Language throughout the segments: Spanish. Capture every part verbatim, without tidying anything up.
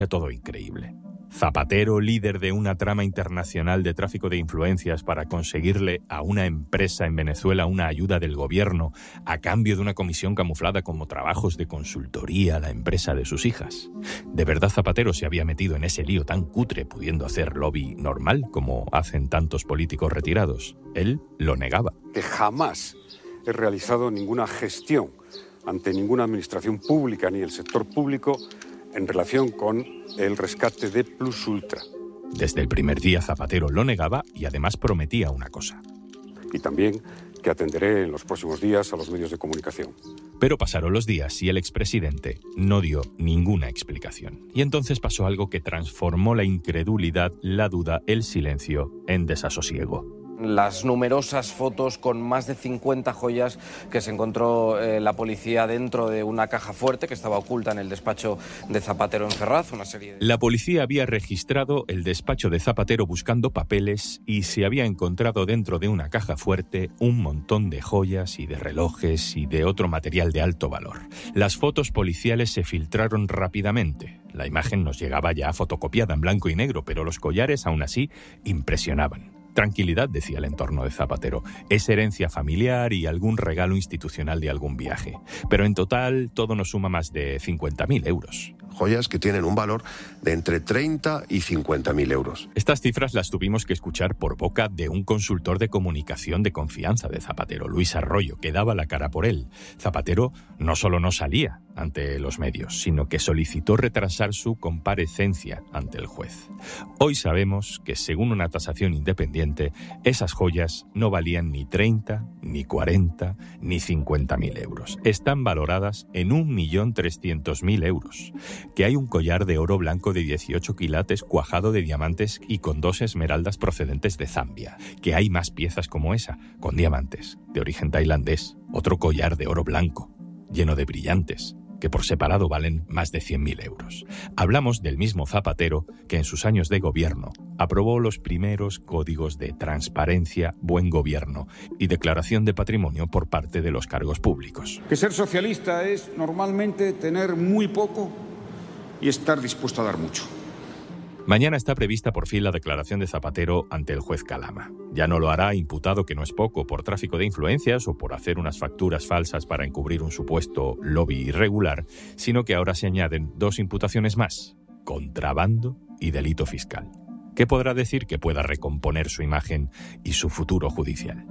Todo increíble. Zapatero, líder de una trama internacional de tráfico de influencias para conseguirle a una empresa en Venezuela una ayuda del gobierno a cambio de una comisión camuflada como trabajos de consultoría a la empresa de sus hijas. ¿De verdad Zapatero se había metido en ese lío tan cutre pudiendo hacer lobby normal como hacen tantos políticos retirados? Él lo negaba. Que jamás he realizado ninguna gestión ante ninguna administración pública ni el sector público en relación con el rescate de Plus Ultra. Desde el primer día Zapatero lo negaba y además prometía una cosa. Y también que atenderé en los próximos días a los medios de comunicación. Pero pasaron los días y el expresidente no dio ninguna explicación. Y entonces pasó algo que transformó la incredulidad, la duda, el silencio en desasosiego. Las numerosas fotos con más de cincuenta joyas que se encontró eh, la policía dentro de una caja fuerte que estaba oculta en el despacho de Zapatero en Ferraz, una serie de... La policía había registrado el despacho de Zapatero buscando papeles y se había encontrado dentro de una caja fuerte un montón de joyas y de relojes y de otro material de alto valor. Las fotos policiales se filtraron rápidamente. La imagen nos llegaba ya fotocopiada en blanco y negro, pero los collares aún así impresionaban. Tranquilidad, decía el entorno de Zapatero. Es herencia familiar y algún regalo institucional de algún viaje. Pero en total todo nos suma más de cincuenta mil euros. Joyas que tienen un valor de entre treinta y cincuenta mil euros. Estas cifras las tuvimos que escuchar por boca de un consultor de comunicación de confianza de Zapatero, Luis Arroyo, que daba la cara por él. Zapatero no solo no salía ante los medios, sino que solicitó retrasar su comparecencia ante el juez. Hoy sabemos que, según una tasación independiente, esas joyas no valían ni treinta, ni cuarenta, ni cincuenta mil euros. Están valoradas en un millón trescientos mil euros. Que hay un collar de oro blanco de dieciocho quilates cuajado de diamantes y con dos esmeraldas procedentes de Zambia. Que hay más piezas como esa, con diamantes, de origen tailandés. Otro collar de oro blanco, lleno de brillantes, que por separado valen más de cien mil euros. Hablamos del mismo Zapatero que en sus años de gobierno aprobó los primeros códigos de transparencia, buen gobierno y declaración de patrimonio por parte de los cargos públicos. Que ser socialista es normalmente tener muy poco y estar dispuesto a dar mucho. Mañana está prevista por fin la declaración de Zapatero ante el juez Calama. Ya no lo hará imputado, que no es poco, por tráfico de influencias o por hacer unas facturas falsas para encubrir un supuesto lobby irregular, sino que ahora se añaden dos imputaciones más: contrabando y delito fiscal. ¿Qué podrá decir que pueda recomponer su imagen y su futuro judicial?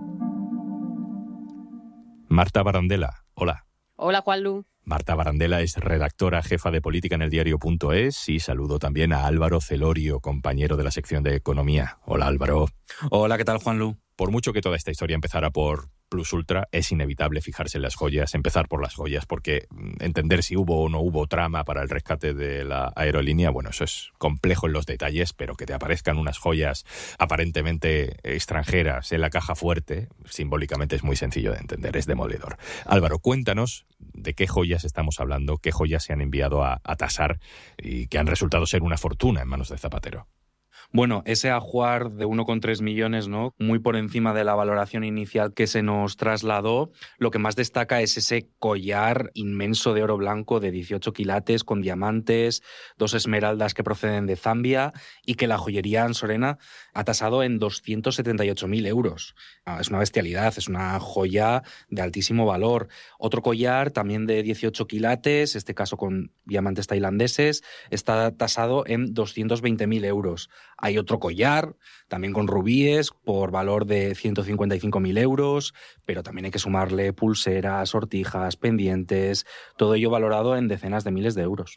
Marta Barandela, hola. Hola, Juanlu. Marta Barandela es redactora jefa de política en el diario punto es y saludo también a Álvaro Celorio, compañero de la sección de Economía. Hola, Álvaro. Hola, ¿qué tal, Juanlu? Por mucho que toda esta historia empezara por Plus Ultra, es inevitable fijarse en las joyas, empezar por las joyas, porque entender si hubo o no hubo trama para el rescate de la aerolínea, bueno, eso es complejo en los detalles, pero que te aparezcan unas joyas aparentemente extranjeras en la caja fuerte, simbólicamente es muy sencillo de entender, es demoledor. Álvaro, cuéntanos de qué joyas estamos hablando, qué joyas se han enviado a, a tasar y que han resultado ser una fortuna en manos de Zapatero. Bueno, ese ajuar de uno coma tres millones, ¿no?, muy por encima de la valoración inicial que se nos trasladó, lo que más destaca es ese collar inmenso de oro blanco de dieciocho quilates con diamantes, dos esmeraldas que proceden de Zambia y que la joyería ansorena ha tasado en doscientos setenta y ocho mil euros. Es una bestialidad, es una joya de altísimo valor. Otro collar también de dieciocho quilates, este caso con diamantes tailandeses, está tasado en doscientos veinte mil euros. Hay otro collar, también con rubíes, por valor de ciento cincuenta y cinco mil euros, pero también hay que sumarle pulseras, sortijas, pendientes, todo ello valorado en decenas de miles de euros.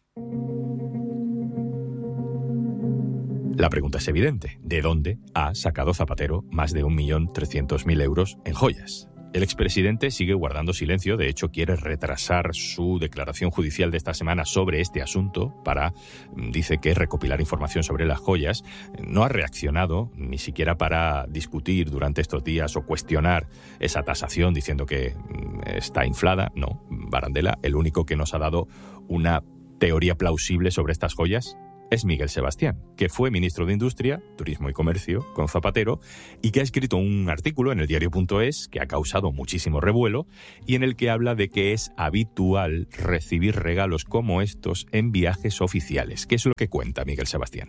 La pregunta es evidente. ¿De dónde ha sacado Zapatero más de un millón trescientos mil euros en joyas? El expresidente sigue guardando silencio, de hecho quiere retrasar su declaración judicial de esta semana sobre este asunto para, dice que recopilar información sobre las joyas. No ha reaccionado ni siquiera para discutir durante estos días o cuestionar esa tasación diciendo que está inflada. No, Barandela, el único que nos ha dado una teoría plausible sobre estas joyas es Miguel Sebastián, que fue ministro de Industria, Turismo y Comercio con Zapatero y que ha escrito un artículo en el diario punto es que ha causado muchísimo revuelo y en el que habla de que es habitual recibir regalos como estos en viajes oficiales. ¿Qué es lo que cuenta Miguel Sebastián?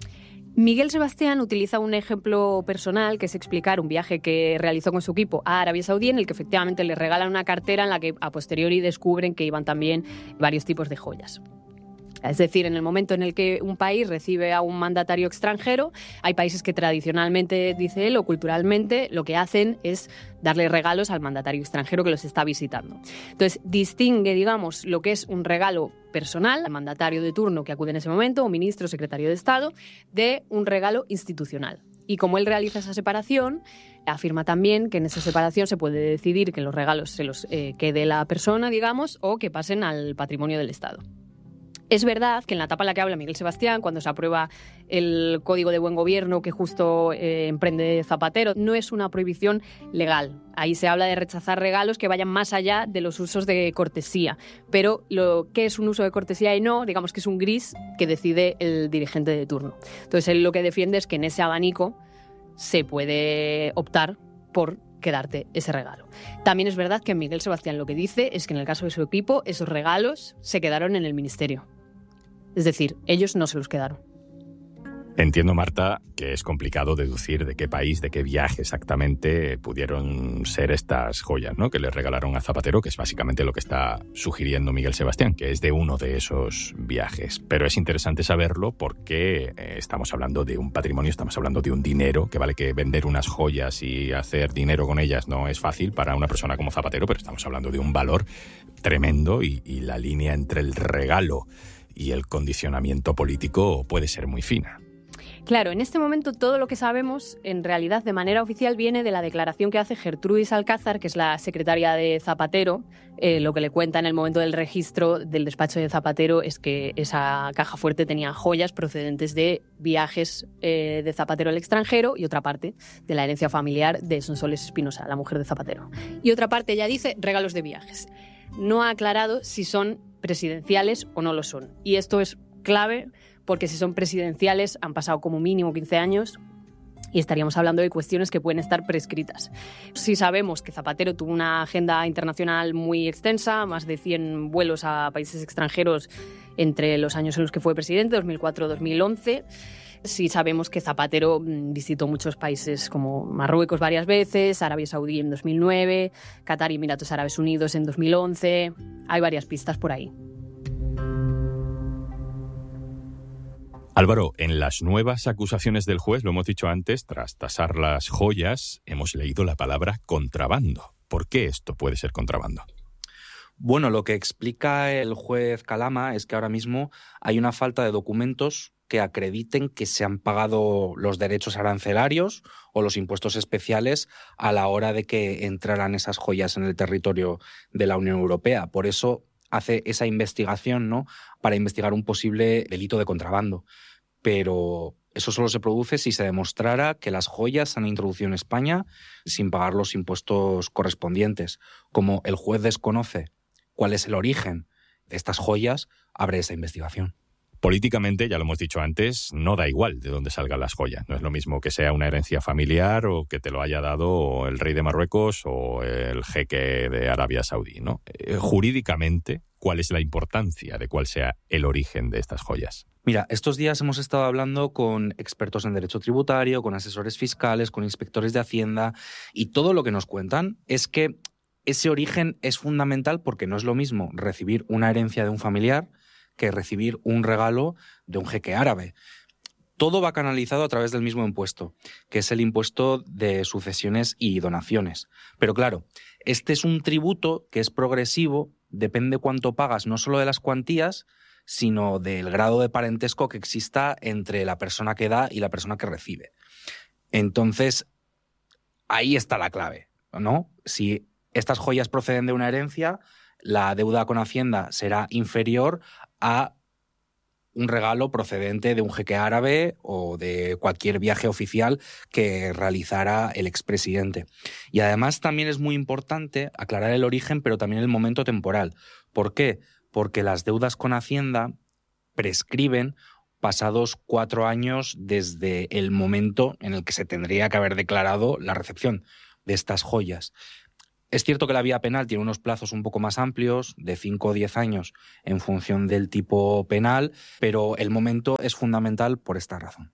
Miguel Sebastián utiliza un ejemplo personal, que es explicar un viaje que realizó con su equipo a Arabia Saudí, en el que efectivamente le regalan una cartera en la que a posteriori descubren que iban también varios tipos de joyas. Es decir, en el momento en el que un país recibe a un mandatario extranjero, hay países que tradicionalmente, dice él, o culturalmente, lo que hacen es darle regalos al mandatario extranjero que los está visitando. Entonces, distingue, digamos, lo que es un regalo personal al mandatario de turno que acude en ese momento, o ministro o secretario de Estado, de un regalo institucional. Y como él realiza esa separación, afirma también que en esa separación se puede decidir que los regalos se los eh, quede la persona, digamos, o que pasen al patrimonio del Estado. Es verdad que en la etapa en la que habla Miguel Sebastián, cuando se aprueba el Código de Buen Gobierno que justo eh, emprende Zapatero, no es una prohibición legal. Ahí se habla de rechazar regalos que vayan más allá de los usos de cortesía. Pero lo que es un uso de cortesía y no, digamos que es un gris que decide el dirigente de turno. Entonces él lo que defiende es que en ese abanico se puede optar por quedarte ese regalo. También es verdad que Miguel Sebastián lo que dice es que en el caso de su equipo, esos regalos se quedaron en el ministerio. Es decir, ellos no se los quedaron. Entiendo, Marta, que es complicado deducir de qué país, de qué viaje exactamente pudieron ser estas joyas, ¿no?, que le regalaron a Zapatero, que es básicamente lo que está sugiriendo Miguel Sebastián, que es de uno de esos viajes. Pero es interesante saberlo porque eh, estamos hablando de un patrimonio, estamos hablando de un dinero, que vale que vender unas joyas y hacer dinero con ellas no es fácil para una persona como Zapatero, pero estamos hablando de un valor tremendo y, y la línea entre el regalo y el condicionamiento político puede ser muy fina. Claro, en este momento todo lo que sabemos, en realidad de manera oficial, viene de la declaración que hace Gertrudis Alcázar, que es la secretaria de Zapatero. Eh, lo que le cuenta en el momento del registro del despacho de Zapatero es que esa caja fuerte tenía joyas procedentes de viajes eh, de Zapatero al extranjero y otra parte de la herencia familiar de Sonsoles Espinosa, la mujer de Zapatero. Y otra parte, ella dice, regalos de viajes. No ha aclarado si son presidenciales o no lo son. Y esto es clave porque si son presidenciales han pasado como mínimo quince años y estaríamos hablando de cuestiones que pueden estar prescritas. Sí sabemos que Zapatero tuvo una agenda internacional muy extensa, más de cien vuelos a países extranjeros entre los años en los que fue presidente, dos mil cuatro a dos mil once. Sí sabemos que Zapatero visitó muchos países como Marruecos varias veces, Arabia Saudí en dos mil nueve, Qatar y Emiratos Árabes Unidos en dos mil once. Hay varias pistas por ahí. Álvaro, en las nuevas acusaciones del juez, lo hemos dicho antes, tras tasar las joyas, hemos leído la palabra contrabando. ¿Por qué esto puede ser contrabando? Bueno, lo que explica el juez Calama es que ahora mismo hay una falta de documentos que acrediten que se han pagado los derechos arancelarios o los impuestos especiales a la hora de que entraran esas joyas en el territorio de la Unión Europea. Por eso hace esa investigación, ¿no?, para investigar un posible delito de contrabando. Pero eso solo se produce si se demostrara que las joyas se han introducido en España sin pagar los impuestos correspondientes. Como el juez desconoce cuál es el origen de estas joyas, abre esa investigación. Políticamente, ya lo hemos dicho antes, no da igual de dónde salgan las joyas. No es lo mismo que sea una herencia familiar o que te lo haya dado el rey de Marruecos o el jeque de Arabia Saudí, ¿no? Eh, jurídicamente, ¿cuál es la importancia de cuál sea el origen de estas joyas? Mira, estos días hemos estado hablando con expertos en derecho tributario, con asesores fiscales, con inspectores de Hacienda, y todo lo que nos cuentan es que ese origen es fundamental porque no es lo mismo recibir una herencia de un familiar que recibir un regalo de un jeque árabe. Todo va canalizado a través del mismo impuesto, que es el impuesto de sucesiones y donaciones. Pero claro, este es un tributo que es progresivo, depende cuánto pagas, no solo de las cuantías, sino del grado de parentesco que exista entre la persona que da y la persona que recibe. Entonces, ahí está la clave, ¿no? Si estas joyas proceden de una herencia, la deuda con Hacienda será inferior a un regalo procedente de un jeque árabe o de cualquier viaje oficial que realizara el expresidente. Y además también es muy importante aclarar el origen, pero también el momento temporal. ¿Por qué? Porque las deudas con Hacienda prescriben pasados cuatro años desde el momento en el que se tendría que haber declarado la recepción de estas joyas. Es cierto que la vía penal tiene unos plazos un poco más amplios, de cinco o diez años en función del tipo penal, pero el momento es fundamental por esta razón.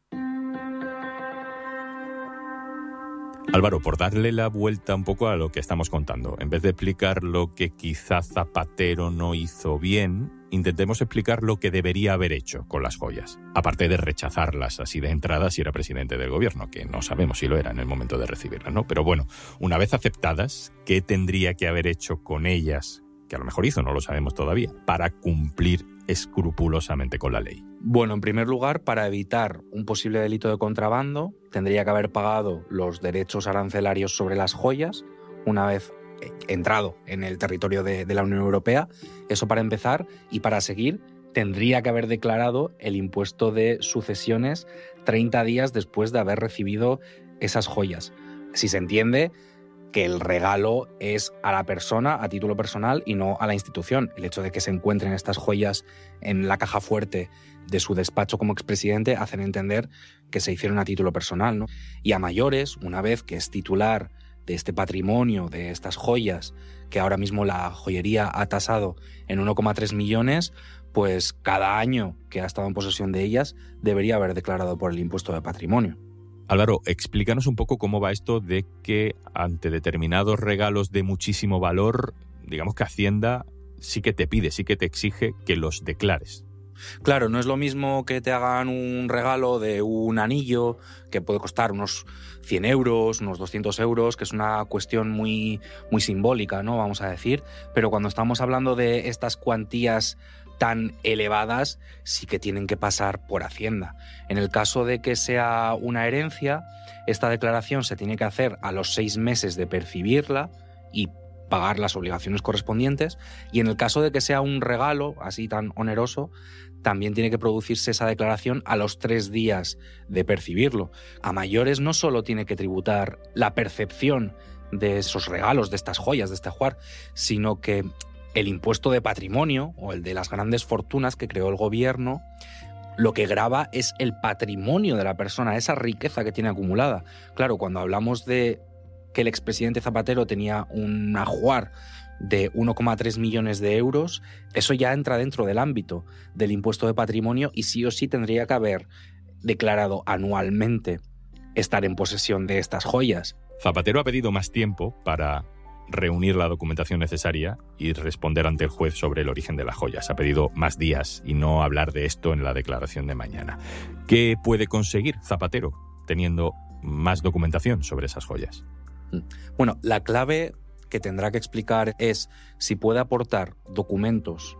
Álvaro, por darle la vuelta un poco a lo que estamos contando, en vez de explicar lo que quizá Zapatero no hizo bien, intentemos explicar lo que debería haber hecho con las joyas, aparte de rechazarlas así de entrada si era presidente del gobierno, que no sabemos si lo era en el momento de recibirlas, ¿no? Pero bueno, una vez aceptadas, ¿qué tendría que haber hecho con ellas, que a lo mejor hizo, no lo sabemos todavía, para cumplir escrupulosamente con la ley? Bueno, en primer lugar, para evitar un posible delito de contrabando, tendría que haber pagado los derechos arancelarios sobre las joyas una vez entrado en el territorio de, de la Unión Europea. Eso para empezar, y para seguir, tendría que haber declarado el impuesto de sucesiones treinta días después de haber recibido esas joyas. Si se entiende que el regalo es a la persona a título personal y no a la institución. El hecho de que se encuentren estas joyas en la caja fuerte de su despacho como expresidente hacen entender que se hicieron a título personal, ¿no? Y a mayores, una vez que es titular de este patrimonio, de estas joyas, que ahora mismo la joyería ha tasado en uno coma tres millones, pues cada año que ha estado en posesión de ellas debería haber declarado por el impuesto de patrimonio. Álvaro, explícanos un poco cómo va esto de que ante determinados regalos de muchísimo valor, digamos que Hacienda sí que te pide, sí que te exige que los declares. Claro, no es lo mismo que te hagan un regalo de un anillo que puede costar unos cien euros, unos doscientos euros, que es una cuestión muy, muy simbólica, ¿no? Vamos a decir, pero cuando estamos hablando de estas cuantías tan elevadas, sí que tienen que pasar por Hacienda. En el caso de que sea una herencia, esta declaración se tiene que hacer a los seis meses de percibirla y pagar las obligaciones correspondientes, y en el caso de que sea un regalo así tan oneroso, también tiene que producirse esa declaración a los tres días de percibirlo. A mayores no solo tiene que tributar la percepción de esos regalos, de estas joyas, de este ajuar, sino que el impuesto de patrimonio o el de las grandes fortunas que creó el gobierno, lo que grava es el patrimonio de la persona, esa riqueza que tiene acumulada. Claro, cuando hablamos de que el expresidente Zapatero tenía un ajuar de uno coma tres millones de euros, eso ya entra dentro del ámbito del impuesto de patrimonio y sí o sí tendría que haber declarado anualmente estar en posesión de estas joyas. Zapatero ha pedido más tiempo para reunir la documentación necesaria y responder ante el juez sobre el origen de las joyas. Ha pedido más días y no hablar de esto en la declaración de mañana. ¿Qué puede conseguir Zapatero teniendo más documentación sobre esas joyas? Bueno, la clave que tendrá que explicar es si puede aportar documentos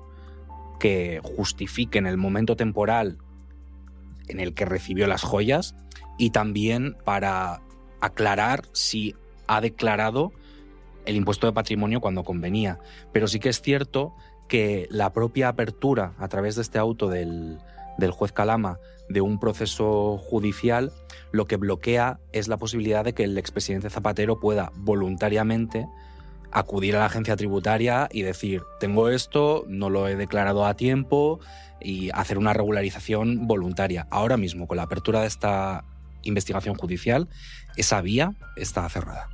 que justifiquen el momento temporal en el que recibió las joyas y también para aclarar si ha declarado el impuesto de patrimonio cuando convenía. Pero sí que es cierto que la propia apertura a través de este auto del, del juez Calama de un proceso judicial lo que bloquea es la posibilidad de que el expresidente Zapatero pueda voluntariamente acudir a la agencia tributaria y decir, tengo esto, no lo he declarado a tiempo, y hacer una regularización voluntaria. Ahora mismo, con la apertura de esta investigación judicial, esa vía está cerrada.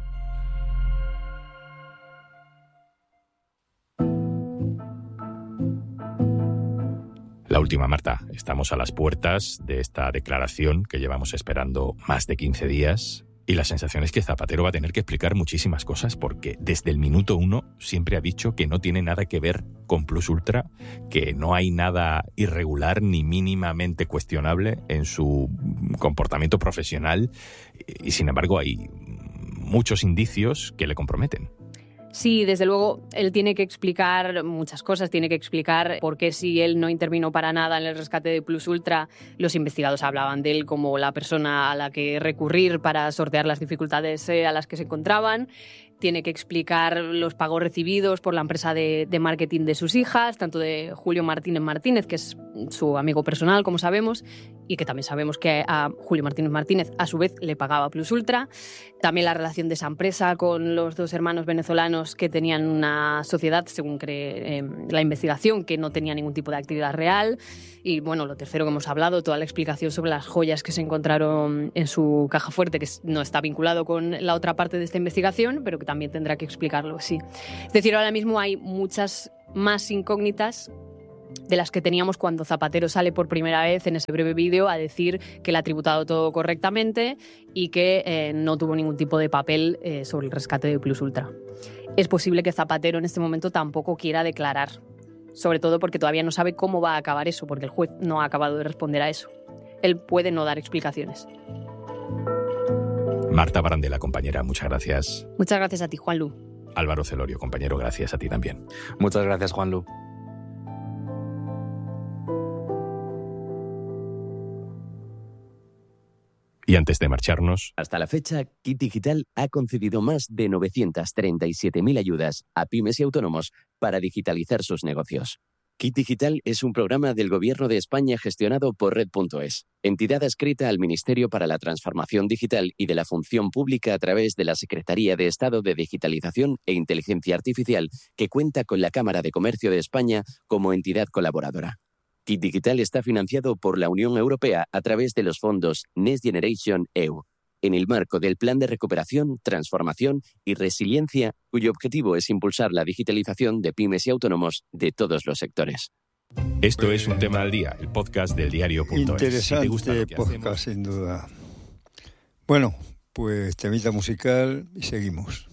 La última, Marta. Estamos a las puertas de esta declaración que llevamos esperando más de quince días y la sensación es que Zapatero va a tener que explicar muchísimas cosas porque desde el minuto uno siempre ha dicho que no tiene nada que ver con Plus Ultra, que no hay nada irregular ni mínimamente cuestionable en su comportamiento profesional y, sin embargo, hay muchos indicios que le comprometen. Sí, desde luego, él tiene que explicar muchas cosas, tiene que explicar por qué si él no intervino para nada en el rescate de Plus Ultra, los investigados hablaban de él como la persona a la que recurrir para sortear las dificultades a las que se encontraban. tiene que explicar los pagos recibidos por la empresa de, de marketing de sus hijas, tanto de Julio Martínez Martínez, que es su amigo personal, como sabemos, y que también sabemos que a Julio Martínez Martínez a su vez le pagaba Plus Ultra. También la relación de esa empresa con los dos hermanos venezolanos que tenían una sociedad, según cree eh, la investigación, que no tenía ningún tipo de actividad real. Y bueno, lo tercero que hemos hablado, toda la explicación sobre las joyas que se encontraron en su caja fuerte, que no está vinculado con la otra parte de esta investigación, pero que también tendrá que explicarlo, sí. Es decir, ahora mismo hay muchas más incógnitas de las que teníamos cuando Zapatero sale por primera vez en ese breve vídeo a decir que le ha tributado todo correctamente y que eh, no tuvo ningún tipo de papel eh, sobre el rescate de Plus Ultra. Es posible que Zapatero en este momento tampoco quiera declarar, sobre todo porque todavía no sabe cómo va a acabar eso, porque el juez no ha acabado de responder a eso. Él puede no dar explicaciones. Marta Barandela, compañera, muchas gracias. Muchas gracias a ti, Juanlu. Álvaro Celorio, compañero, gracias a ti también. Muchas gracias, Juanlu. Y antes de marcharnos... Hasta la fecha, Kit Digital ha concedido más de novecientas treinta y siete mil ayudas a pymes y autónomos para digitalizar sus negocios. Kit Digital es un programa del Gobierno de España gestionado por Red punto es, entidad adscrita al Ministerio para la Transformación Digital y de la Función Pública a través de la Secretaría de Estado de Digitalización e Inteligencia Artificial, que cuenta con la Cámara de Comercio de España como entidad colaboradora. Kit Digital está financiado por la Unión Europea a través de los fondos Next Generation E U, en el marco del Plan de Recuperación, Transformación y Resiliencia, cuyo objetivo es impulsar la digitalización de pymes y autónomos de todos los sectores. Esto es Un Tema al Día, el podcast del diario punto es. Interesante si te gusta lo que podcast, hacemos... sin duda. Bueno, pues temita musical y seguimos.